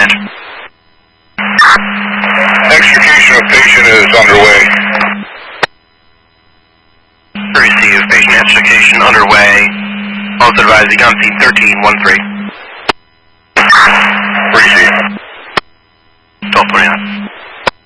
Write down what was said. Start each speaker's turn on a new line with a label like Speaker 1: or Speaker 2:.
Speaker 1: land.
Speaker 2: Extrication of patient is underway.
Speaker 1: Receive patient extrication underway. Also advising on scene 1313.